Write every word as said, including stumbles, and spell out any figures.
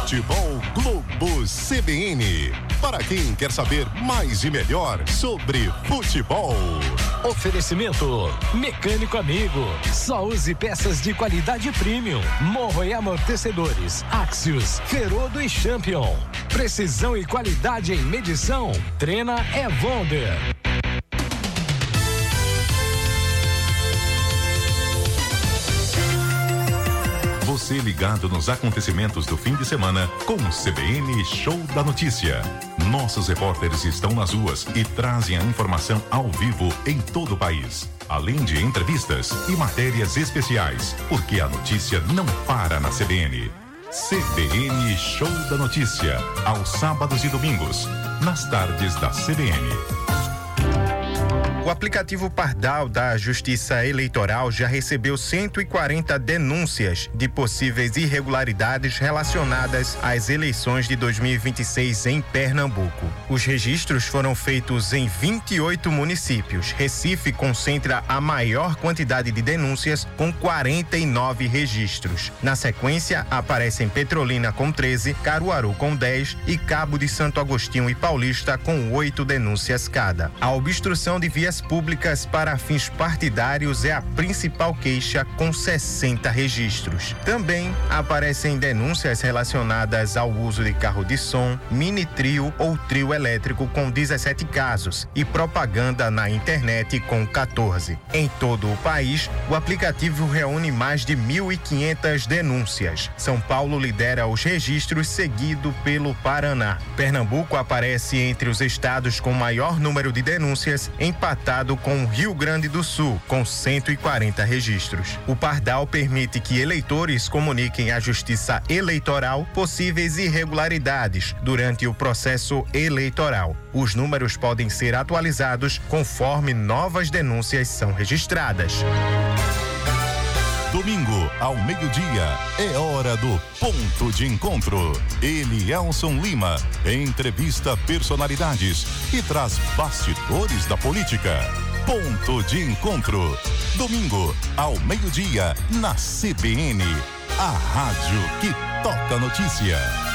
Futebol Globo C B N. Para quem quer saber mais e melhor sobre futebol. Oferecimento Mecânico Amigo. Só use peças de qualidade premium. Morro e amortecedores. Axios, Ferodo e Champion. Precisão e qualidade em medição. Treina é Wonder. Você ligado nos acontecimentos do fim de semana com o C B N Show da Notícia. Nossos repórteres estão nas ruas e trazem a informação ao vivo em todo o país. Além de entrevistas e matérias especiais, porque a notícia não para na C B N. C B N Show da Notícia, aos sábados e domingos, nas tardes da C B N. O aplicativo Pardal da Justiça Eleitoral já recebeu cento e quarenta denúncias de possíveis irregularidades relacionadas às eleições de dois mil e vinte e seis em Pernambuco. Os registros foram feitos em vinte e oito municípios. Recife concentra a maior quantidade de denúncias, com quarenta e nove registros. Na sequência, aparecem Petrolina com treze, Caruaru com dez e Cabo de Santo Agostinho e Paulista com oito denúncias cada. A obstrução de vias públicas para fins partidários é a principal queixa, com sessenta registros. Também aparecem denúncias relacionadas ao uso de carro de som, mini trio ou trio elétrico, com dezessete casos, e propaganda na internet, com quatorze. Em todo o país, o aplicativo reúne mais de mil e quinhentas denúncias. São Paulo lidera os registros, seguido pelo Paraná. Pernambuco aparece entre os estados com maior número de denúncias, empatado com o Rio Grande do Sul, com cento e quarenta registros. O Pardal permite que eleitores comuniquem à Justiça Eleitoral possíveis irregularidades durante o processo eleitoral. Os números podem ser atualizados conforme novas denúncias são registradas. Domingo, ao meio-dia, é hora do Ponto de Encontro. Ele, Elson Lima, entrevista personalidades e traz bastidores da política. Ponto de Encontro. Domingo, ao meio-dia, na C B N. A rádio que toca notícia.